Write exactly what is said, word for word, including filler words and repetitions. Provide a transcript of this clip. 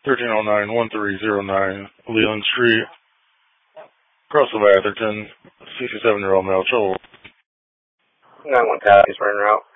thirteen oh nine, one three oh nine Leland Street, across of Atherton, sixty-seven-year-old male, trouble. nine one copies, running route.